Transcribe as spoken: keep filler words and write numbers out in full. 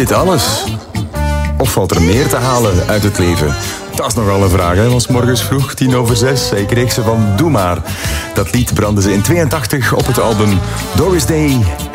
dit alles? Of valt er meer te halen uit het leven? Dat is nogal een vraag, hè. Was morgens vroeg, tien over zes. Ik kreeg ze van Doe Maar. Dat lied brandde ze in tweeëntachtig op het album Doris Day